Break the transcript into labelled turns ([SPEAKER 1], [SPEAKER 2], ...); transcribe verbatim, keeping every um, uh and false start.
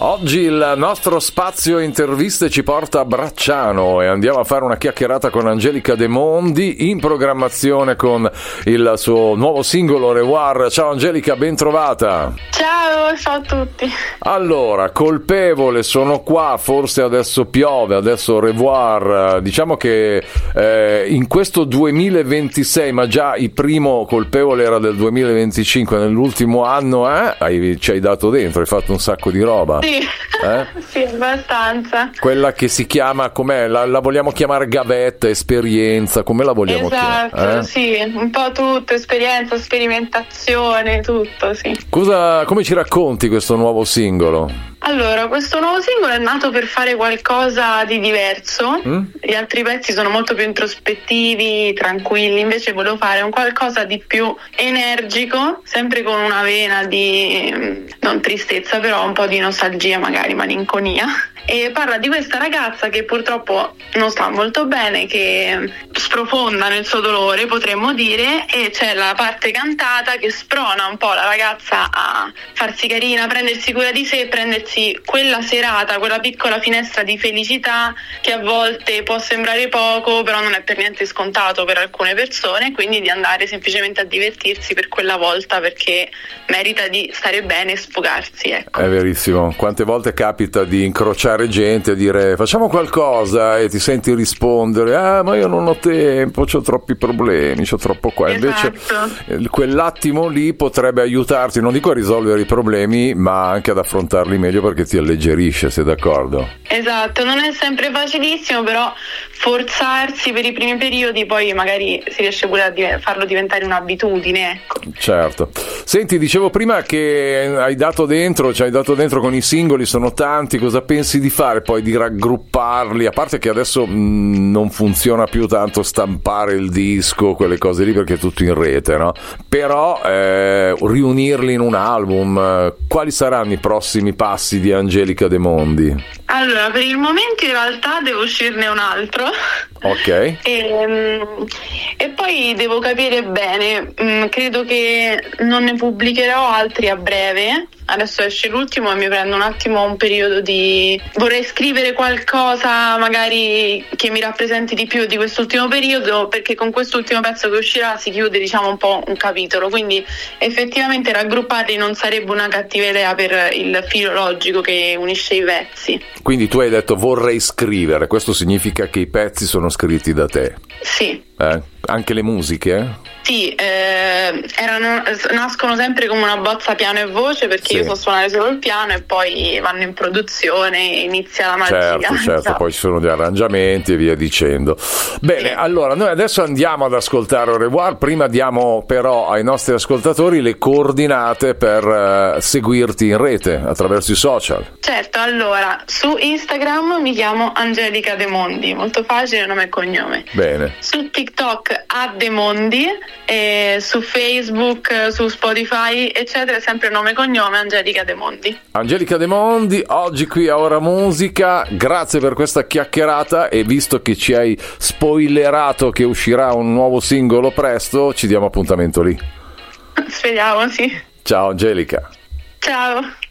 [SPEAKER 1] Oggi il nostro spazio interviste ci porta a Bracciano e andiamo a fare una chiacchierata con Angelica De Mondi, in programmazione con il suo nuovo singolo Revoir. Ciao Angelica, ben trovata.
[SPEAKER 2] Ciao, ciao a tutti.
[SPEAKER 1] Allora, Colpevole, sono qua, forse adesso piove, adesso Revoir. Diciamo che eh, in questo duemilaventisei, ma già il primo Colpevole era del duemilaventicinque, nell'ultimo anno eh, hai, ci hai dato dentro, hai fatto un sacco di roba.
[SPEAKER 2] Sì.
[SPEAKER 1] Eh?
[SPEAKER 2] Sì, abbastanza.
[SPEAKER 1] Quella che si chiama, com'è? La, la vogliamo chiamare gavetta, esperienza, come la vogliamo
[SPEAKER 2] esatto,
[SPEAKER 1] chiamare? Eh?
[SPEAKER 2] Sì, un po' tutto, esperienza, sperimentazione, tutto, sì.
[SPEAKER 1] Cosa, come ci racconti questo nuovo singolo?
[SPEAKER 2] Allora, questo nuovo singolo è nato per fare qualcosa di diverso. Mm? Gli altri pezzi sono molto più introspettivi, tranquilli, invece volevo fare un qualcosa di più energico, sempre con una vena di, non tristezza, però un po' di nostalgia, magari malinconia. E parla di questa ragazza che purtroppo non sta molto bene, che sprofonda nel suo dolore, potremmo dire, e c'è la parte cantata che sprona un po' la ragazza a farsi carina, prendersi cura di sé, prendersi quella serata, quella piccola finestra di felicità che a volte può sembrare poco, però non è per niente scontato per alcune persone, quindi di andare semplicemente a divertirsi per quella volta, perché merita di stare bene e sfogarsi, ecco.
[SPEAKER 1] È verissimo, quante volte capita di incrociare gente a dire facciamo qualcosa e ti senti rispondere ah ma io non ho tempo, c'ho troppi problemi, c'ho troppo qua.
[SPEAKER 2] Esatto.
[SPEAKER 1] Invece quell'attimo lì potrebbe aiutarti, non dico a risolvere i problemi, ma anche ad affrontarli meglio, perché ti alleggerisce, sei d'accordo?
[SPEAKER 2] Esatto, non è sempre facilissimo, però forzarsi per i primi periodi poi magari si riesce pure a div- farlo diventare un'abitudine, ecco.
[SPEAKER 1] Certo. Senti, dicevo prima che hai dato dentro, ci hai dato dentro con i singoli, sono tanti, cosa pensi di fare poi, di raggrupparli, a parte che adesso mh, non funziona più tanto stampare il disco, quelle cose lì, perché è tutto in rete, no? Però eh, riunirli in un album, quali saranno i prossimi passi di Angelica De Mondi?
[SPEAKER 2] Allora, per il momento in realtà devo uscirne un altro.
[SPEAKER 1] Ok.
[SPEAKER 2] E, e poi devo capire bene, credo che non ne pubblicherò altri a breve. Adesso esce l'ultimo e mi prendo un attimo un periodo di... vorrei scrivere qualcosa magari che mi rappresenti di più di quest'ultimo periodo, perché con quest'ultimo pezzo che uscirà si chiude, diciamo, un po' un capitolo, quindi effettivamente raggrupparli non sarebbe una cattiva idea per il filo logico che unisce i pezzi.
[SPEAKER 1] Quindi tu hai detto vorrei scrivere, questo significa che i pezzi sono scritti da te?
[SPEAKER 2] Sì.
[SPEAKER 1] Eh? Anche le musiche?
[SPEAKER 2] Sì, eh, erano, nascono sempre come una bozza piano e voce, perché sì. Io so suonare solo il piano e poi vanno in produzione e inizia la magia.
[SPEAKER 1] Certo, certo, no. Poi ci sono gli arrangiamenti e via dicendo. Bene, sì. Allora noi adesso andiamo ad ascoltare Au revoir, prima diamo però ai nostri ascoltatori le coordinate per uh, seguirti in rete attraverso i social.
[SPEAKER 2] Certo, allora su Instagram mi chiamo Angelica De Mondi, molto facile, nome e cognome.
[SPEAKER 1] Bene.
[SPEAKER 2] Su TikTok a De Mondi, e su Facebook, su Spotify, eccetera, sempre nome e cognome Angelica De Mondi.
[SPEAKER 1] Angelica De Mondi, oggi qui a Ora Musica, grazie per questa chiacchierata, e visto che ci hai spoilerato che uscirà un nuovo singolo presto, ci diamo appuntamento lì.
[SPEAKER 2] Speriamo, sì.
[SPEAKER 1] Ciao Angelica.
[SPEAKER 2] Ciao.